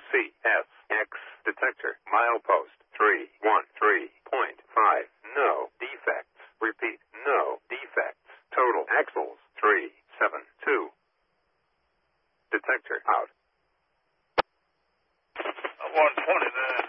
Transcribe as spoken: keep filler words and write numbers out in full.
C S X detector. Milepost three one three point five. No defects. Repeat, no defects. Total axles three seven two. Detector out. one twenty-nine.